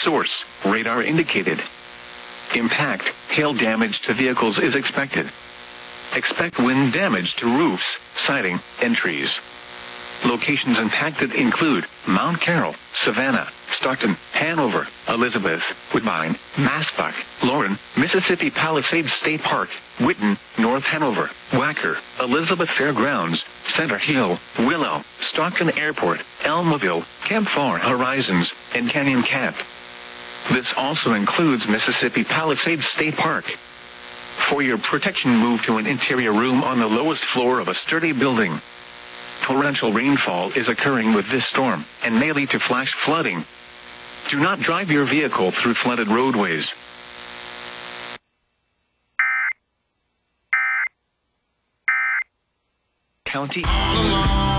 Source, radar indicated. Impact, hail damage to vehicles is expected. Expect wind damage to roofs, siding, and trees. Locations impacted include Mount Carroll, Savannah, Stockton, Hanover, Elizabeth, Woodbine, Maspach, Lauren, Mississippi Palisades State Park, Whitten, North Hanover, Wacker, Elizabeth Fairgrounds, Center Hill, Willow, Stockton Airport, Elmville, Campfire Horizons, and Canyon Camp. This also includes Mississippi Palisades State Park. For your protection, move to an interior room on the lowest floor of a sturdy building. Torrential rainfall is occurring with this storm and may lead to flash flooding. Do not drive your vehicle through flooded roadways. County.